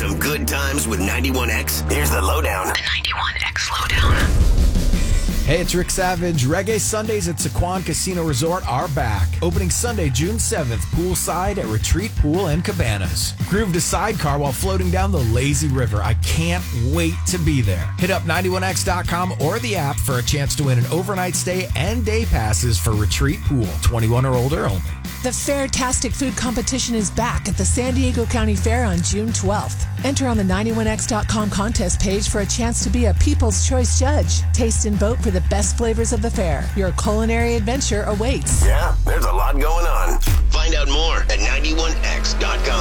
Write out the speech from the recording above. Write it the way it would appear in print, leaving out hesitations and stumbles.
some good times with 91X? Here's the lowdown. The 91X Lowdown. Hey, it's Rick Savage. Reggae Sundays at Saquon Casino Resort are back. Opening Sunday, June 7th, poolside at Retreat Pool and Cabanas. Groove to sidecar while floating down the lazy river. I can't wait to be there. Hit up 91x.com or the app for a chance to win an overnight stay and day passes for Retreat Pool. 21 or older only. The Fairtastic Food Competition is back at the San Diego County Fair on June 12th. Enter on the 91x.com contest page for a chance to be a People's Choice Judge. Taste and vote for the best flavors of the fair. Your culinary adventure awaits. Yeah, there's a lot going on. Find out more at 91x.com.